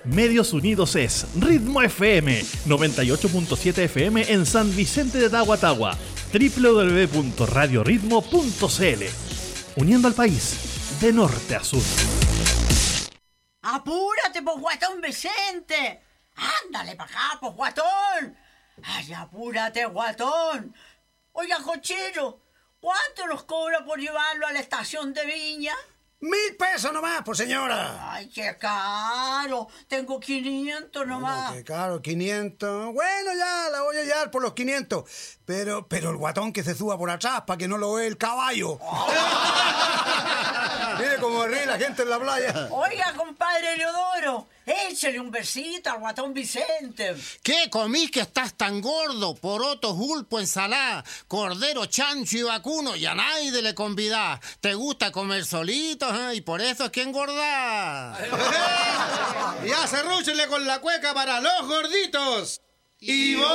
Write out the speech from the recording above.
Medios Unidos es Ritmo FM, 98.7 FM en San Vicente de Tagua, www.radioritmo.cl, uniendo al país de norte a sur. ¡Apúrate, pues, guatón Vicente! ¡Ándale para acá, pues, guatón! ¡Ay, apúrate, guatón! Oiga, cochero, ¿cuánto nos cobra por llevarlo a la estación de Viña? 1,000 pesos nomás, pues, señora. ¡Ay, qué caro! Tengo 500 nomás. No, qué caro, 500. Bueno, ya, la voy a llevar por los 500. Pero el guatón que se suba por atrás para que no lo vea el caballo. Mire cómo ríe la gente en la playa. Oiga, compadre Leodoro, échale un besito al guatón Vicente. ¿Qué comís que estás tan gordo? Porotos, pulpo, ensalada, cordero, chancho y vacuno, y a nadie le convidás. ¿Te gusta comer solito? Y por eso es que engordás. Ya cerrúchenle con la cueca para los gorditos. Y vos